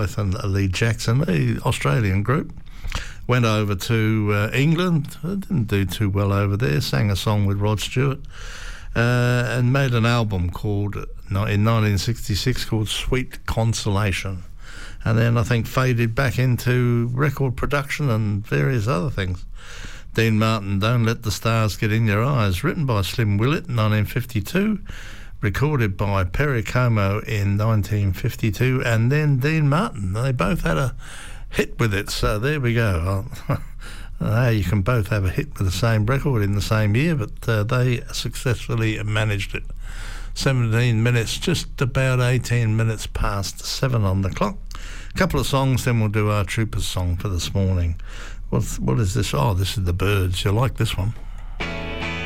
and Lee Jackson, the Australian group, went over to England. Didn't do too well over there. Sang a song with Rod Stewart, and made an album called in 1966 called Sweet Consolation, and then I think faded back into record production and various other things. Dean Martin, Don't Let the Stars Get in Your Eyes, written by Slim Willett in 1952. Recorded by Perry Como in 1952, and then Dean Martin. They both had a hit with it, so there we go. You can both have a hit with the same record in the same year, but they successfully managed it. 17 minutes, just about 18 minutes past 7 on the clock. A couple of songs, then we'll do our Troopers song for this morning. What is this? Oh, this is The Byrds. You like this one?